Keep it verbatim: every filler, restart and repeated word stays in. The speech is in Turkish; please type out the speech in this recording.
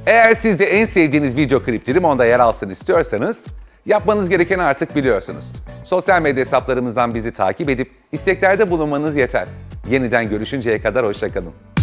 Eğer siz de en sevdiğiniz video kliplerim onda yer alsın istiyorsanız yapmanız gerekeni artık biliyorsunuz. Sosyal medya hesaplarımızdan bizi takip edip isteklerde bulunmanız yeter. Yeniden görüşünceye kadar hoşça kalın.